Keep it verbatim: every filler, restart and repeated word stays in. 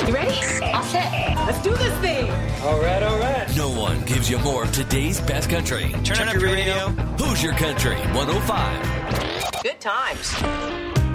You ready? All set. Let's do this thing. All right, all right. No one gives you more of today's best country. Turn, Turn up your radio. radio. Hoosier Country one oh five. Good times.